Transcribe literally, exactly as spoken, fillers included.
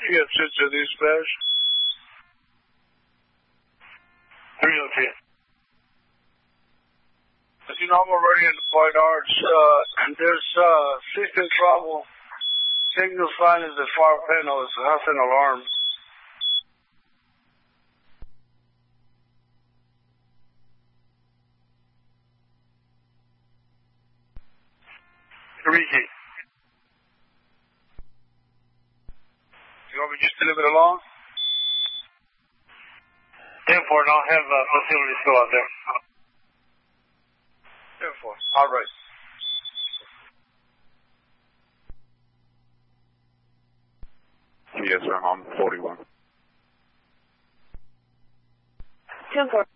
Yes, it's a dispatch. three oh two. As you know, I'm already in the Point Arch, uh, and there's, uh, system trouble. Signal sign is the far panel. It has an alarm. three G. You want me just to leave it alone? ten four, and I'll have uh, facilities go out there. ten four. All right. Yes, sir. I'm forty-one. ten four.